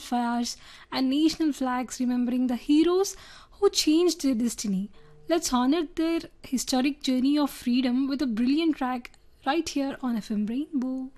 fires, and national flags remembering the heroes who changed their destiny. Let's honor their historic journey of freedom with a brilliant track right here on FM Rainbow.